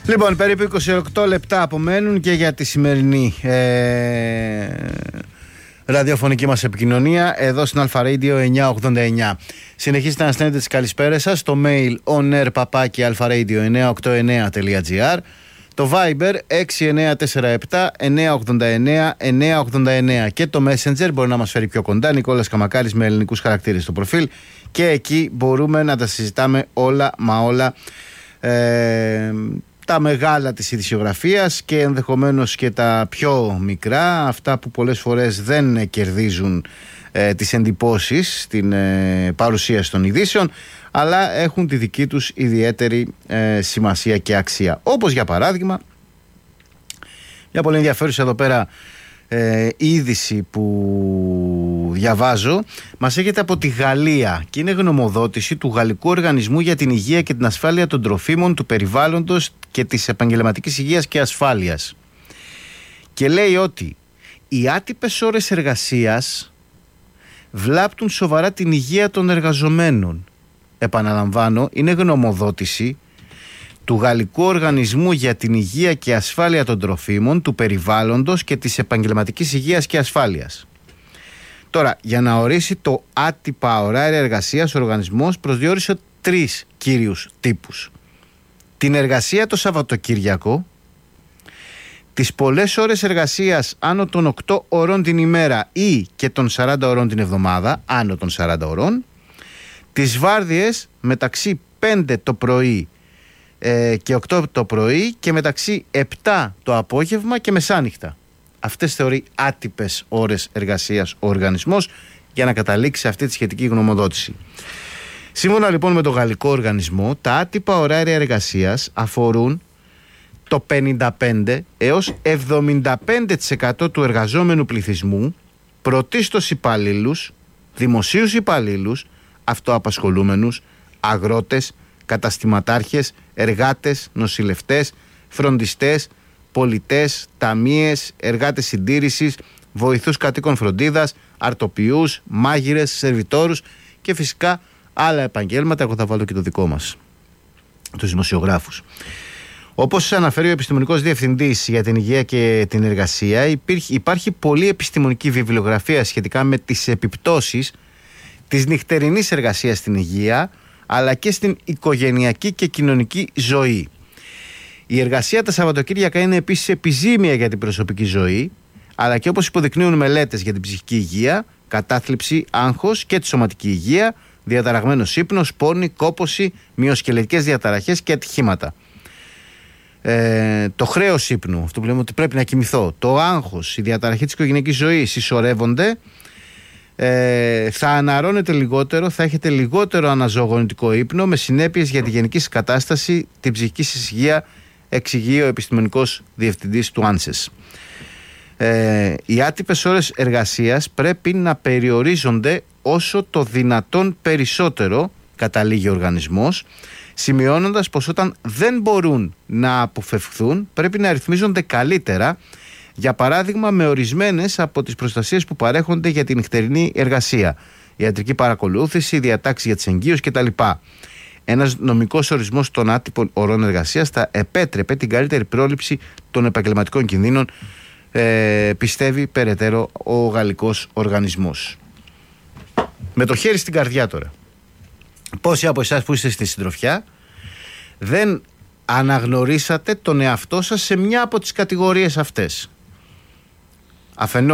Λοιπόν, περίπου 28 λεπτά απομένουν και για τη σημερινή ραδιοφωνική μας επικοινωνία εδώ στην Αλφα Radio 989. Συνεχίστε να στέλνετε τις καλησπέρες σας στο mail onair@alfaradio989.gr, το Viber 6947-989-989 και το Messenger μπορεί να μας φέρει πιο κοντά, Νικόλας Καμακάλης με ελληνικούς χαρακτήρες στο προφίλ, και εκεί μπορούμε να τα συζητάμε όλα μα όλα, τα μεγάλα της ειδησιογραφίας και ενδεχομένως και τα πιο μικρά, αυτά που πολλές φορές δεν κερδίζουν τις εντυπώσεις στην παρουσίαση των ειδήσεων, αλλά έχουν τη δική τους ιδιαίτερη σημασία και αξία. Όπως για παράδειγμα, μια πολύ ενδιαφέρουσα εδώ πέρα είδηση που διαβάζω μας έρχεται από τη Γαλλία και είναι γνωμοδότηση του Γαλλικού Οργανισμού για την Υγεία και την Ασφάλεια των Τροφίμων, του Περιβάλλοντος και της Επαγγελματικής Υγείας και Ασφάλειας, και λέει ότι οι άτυπες ώρες εργασίας βλάπτουν σοβαρά την υγεία των εργαζομένων. Επαναλαμβάνω, είναι γνωμοδότηση του Γαλλικού Οργανισμού για την Υγεία και Ασφάλεια των Τροφίμων, του Περιβάλλοντος και της Επαγγελματικής Υγείας και Ασφάλειας. Τώρα, για να ορίσει το άτυπα ωράρια εργασίας, ο οργανισμός προσδιορίσε 3 κύριους τύπους: την εργασία το Σαββατοκύριακο, τις πολλές ώρες εργασίας άνω των 8 ωρών την ημέρα ή και των 40 ωρών την εβδομάδα, άνω των 40 ωρών, τις βάρδιες μεταξύ 5 το πρωί και 8 το πρωί και μεταξύ 7 το απόγευμα και μεσάνυχτα. Αυτές θεωρεί άτυπες ώρες εργασίας ο οργανισμός για να καταλήξει σε αυτή τη σχετική γνωμοδότηση. Σύμφωνα λοιπόν με τον Γαλλικό Οργανισμό, τα άτυπα ωράρια εργασίας αφορούν το 55 έως 75% του εργαζόμενου πληθυσμού, πρωτίστως υπαλλήλους, δημοσίους υπαλλήλους, αυτοαπασχολούμενους, αγρότες, καταστηματάρχες, εργάτες, νοσηλευτές, φροντιστές, πολιτές, ταμείες, εργάτες συντήρησης, βοηθούς κατοίκων φροντίδας, αρτοποιούς, μάγειρες, σερβιτόρους και φυσικά άλλα επαγγέλματα. Εγώ θα βάλω και το δικό μας, τους δημοσιογράφους. Όπως αναφέρει ο επιστημονικός διευθυντής για την υγεία και την εργασία, υπάρχει πολλή επιστημονική βιβλιογραφία σχετικά με τις επιπτώσεις της νυχτερινής εργασίας στην υγεία, αλλά και στην οικογενειακή και κοινωνική ζωή. Η εργασία τα Σαββατοκύριακα είναι επίσης επιζήμια για την προσωπική ζωή, αλλά και όπως υποδεικνύουν μελέτες για την ψυχική υγεία, κατάθλιψη, άγχος και τη σωματική υγεία, διαταραγμένος ύπνος, πόρνη, κόπωση, μυοσκελετικές διαταραχές και ατυχήματα. Το χρέος ύπνου, αυτό που λέμε ότι πρέπει να κοιμηθώ, το άγχος, η διαταραχή της οικογενειακής ζωής συσσωρεύονται. Θα αναρρώνετε λιγότερο, θα έχετε λιγότερο αναζωογονητικό ύπνο, με συνέπειες για τη γενική σας κατάσταση, την ψυχική σας υγεία, εξηγεί ο επιστημονικός διευθυντής του Άνσες. Οι άτυπες ώρες εργασίας πρέπει να περιορίζονται όσο το δυνατόν περισσότερο, καταλήγει ο οργανισμός, σημειώνοντας πως όταν δεν μπορούν να αποφευχθούν πρέπει να ρυθμίζονται καλύτερα, για παράδειγμα με ορισμένες από τις προστασίες που παρέχονται για την νυχτερινή εργασία, ιατρική παρακολούθηση, διατάξεις για τις εγγύους κτλ. Ένας νομικός ορισμός των άτυπων ωρών εργασίας θα επέτρεπε την καλύτερη πρόληψη των επαγγελματικών κινδύνων, πιστεύει περαιτέρω ο Γαλλικός Οργανισμός. Με το χέρι στην καρδιά τώρα, πόσοι από εσάς που είστε στη συντροφιά δεν αναγνωρίσατε τον εαυτό σας σε μια από τις κατηγορίες αυτές? Αφενός